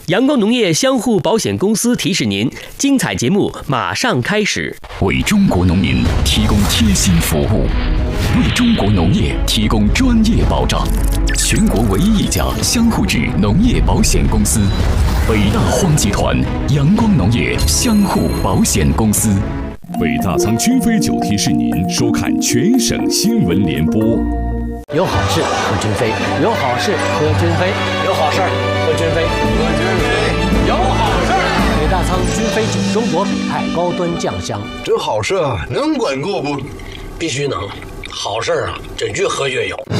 阳光农业相互保险公司提示您，精彩节目马上开始。 为中国农民提供贴心服务，为中国农业提供专业保障。全国唯一一家相互制农业保险公司——北大荒集团阳光农业相互保险公司。 北大仓君飞酒提示您收看全省新闻联播。 有好事喝君飞，有好事喝君飞，有好事喝君飞，喝君飞，有好事。北大仓君飞酒，中国北派高端酱香。 这好事啊，能管够不？ 必须能，好事啊，真去喝就有。